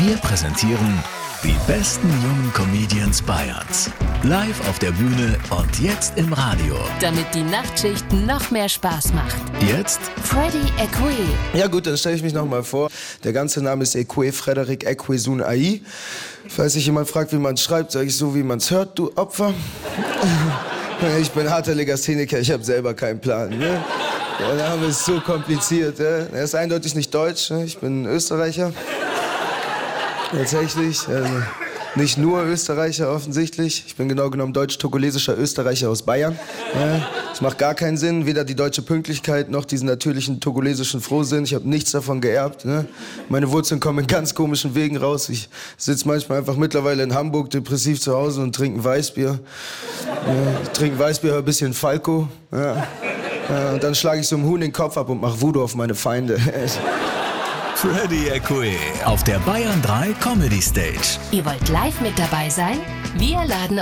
Wir präsentieren die besten jungen Comedians Bayerns. Live auf der Bühne und jetzt im Radio. Damit die Nachtschicht noch mehr Spaß macht. Jetzt Freddy Ekwe. Ja gut, dann stelle ich mich nochmal vor. Der ganze Name ist Ekwe, Frederik Ekwesun Ai. Falls sich jemand fragt, wie man es schreibt, sage ich so, wie man es hört, du Opfer. Ich bin harter Legastheniker, ich habe selber keinen Plan. Ne? Der Name ist so kompliziert. Er ist eindeutig nicht deutsch, ne? Ich bin Österreicher. Tatsächlich, nicht nur Österreicher offensichtlich. Ich bin genau genommen deutsch-togolesischer Österreicher aus Bayern. Es macht gar keinen Sinn, weder die deutsche Pünktlichkeit noch diesen natürlichen togolesischen Frohsinn. Ich habe nichts davon geerbt. Ne? Meine Wurzeln kommen in ganz komischen Wegen raus. Ich sitze manchmal einfach mittlerweile in Hamburg depressiv zu Hause und trinke ein Weißbier. Ich trinke Weißbier, höre ein bisschen Falco. Und dann schlage ich so einem Huhn den Kopf ab und mache Voodoo auf meine Feinde. Freddy Ekwe auf der Bayern 3 Comedy Stage. Ihr wollt live mit dabei sein? Wir laden